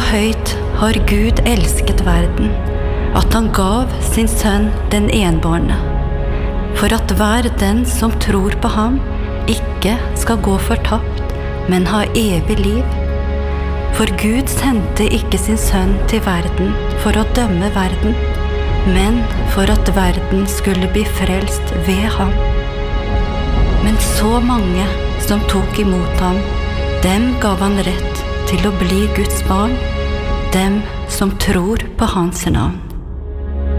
høyt har Gud elsket verden, at han gav sin sønn den enbårne, for at hver den som tror på ham ikke skal gå fortapt, men ha evig liv. For Gud sendte ikke sin sønn til verden for å dømme verden, men for at verden skulle bli frelst ved ham. Men så mange som tok imot ham, dem gav han rett til å bli Guds barn, dem som tror på hans navn.